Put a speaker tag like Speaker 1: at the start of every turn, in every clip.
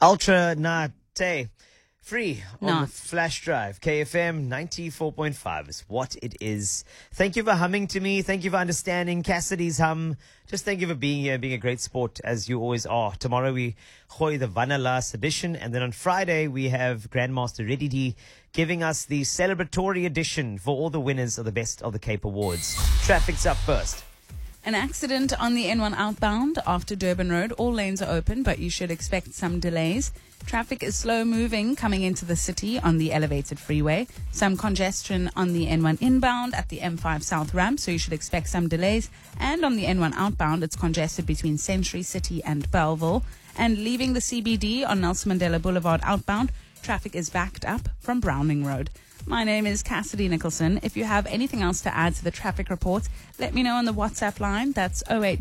Speaker 1: Ultra Nate. Free on the
Speaker 2: Not.
Speaker 1: flash drive. KFM 94.5 is what it is. Thank you for humming to me. Thank you for understanding Cassidy's hum. Just thank you for being here, being a great sport as you always are. Tomorrow we gooi the Vanilla edition, and then on Friday we have Grandmaster Reddy D giving us the celebratory edition for all the winners of the Best of the Cape Awards. Traffic's up first.
Speaker 2: An accident on the N1 outbound after Durban Road. All lanes are open, but you should expect some delays. Traffic is slow moving coming into the city on the elevated freeway. Some congestion on the N1 inbound at the M5 South ramp, so you should expect some delays. And on the N1 outbound, it's congested between Century City and Belleville. And leaving the CBD on Nelson Mandela Boulevard outbound, traffic is backed up from Browning Road. My name is Cassidy Nicholson. If you have anything else to add to the traffic report, let me know on the WhatsApp line. That's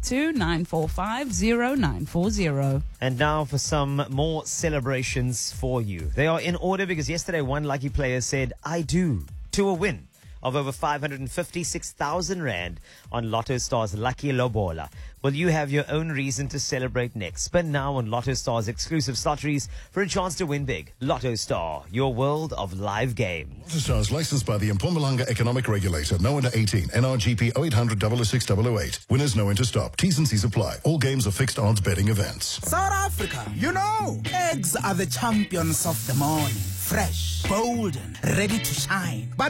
Speaker 2: 082-945-0940.
Speaker 1: And now for some more celebrations for you. They are in order because yesterday one lucky player said, I do, to a win of over 556,000 Rand on Lotto Star's Lucky Lobola. Well, you have your own reason to celebrate next. Spin now on Lotto Star's exclusive lotteries for a chance to win big. Lotto Star, your world of live games.
Speaker 3: Lotto Star is licensed by the Mpumalanga Economic Regulator. No under 18. NRGP 0800 006 008. Winners no enter stop. T's and C's apply. All games are fixed odds betting events.
Speaker 4: South Africa, eggs are the champions of the morning. Fresh, golden, ready to shine. But